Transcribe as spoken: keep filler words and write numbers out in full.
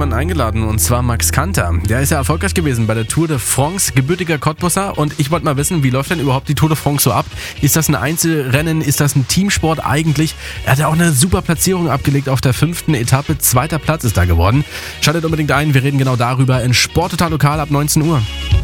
jemanden eingeladen, und zwar Max Kanter. Der ist ja erfolgreich gewesen bei der Tour de France, gebürtiger Cottbusser, und ich wollte mal wissen, wie läuft denn überhaupt die Tour de France so ab? Ist das ein Einzelrennen? Ist das ein Teamsport eigentlich? Er hat ja auch eine super Platzierung abgelegt auf der fünften Etappe. Zweiter Platz ist da geworden. Schaltet unbedingt ein, wir reden genau darüber in Sport Total Lokal ab neunzehn Uhr.